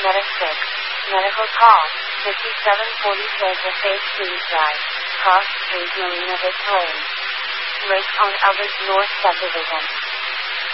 Meta 6. Medical call, 5740 Plaza Phase 2 Drive, Cross Street, Marina Bay Plains. Lake on Elvis North Subdivision.